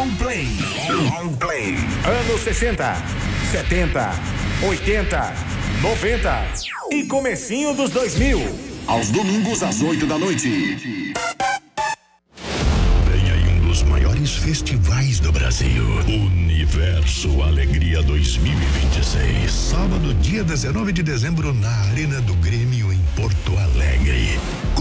Long Play. Long Play. Anos 60, 70, 80, 90 e comecinho dos 2000. Aos domingos às 8 da noite. Vem aí um dos maiores festivais do Brasil. Universo Alegria 2026. Sábado, dia 19 de dezembro, na Arena do Grêmio, em Porto Alegre.